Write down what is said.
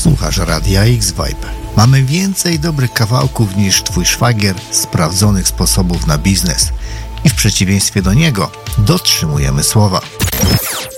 Słuchasz Radia X-Vibe. Mamy więcej dobrych kawałków niż twój szwagier sprawdzonych sposobów na biznes i w przeciwieństwie do niego dotrzymujemy słowa.